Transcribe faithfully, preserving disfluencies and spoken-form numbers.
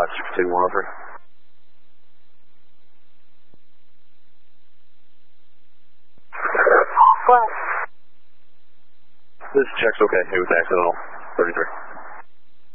two one oh three. What? This check's okay. It was accidental. thirty-three.